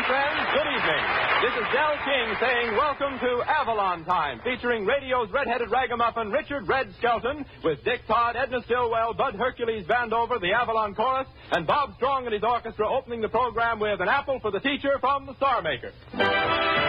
friends, good evening. This is Del King saying welcome to Avalon Time, featuring radio's red-headed ragamuffin Richard Red Skelton with Dick Todd, Edna Stillwell, Bud Hercules Vandover, the Avalon Chorus, and Bob Strong and his orchestra opening the program with An Apple for the Teacher from the Star Maker.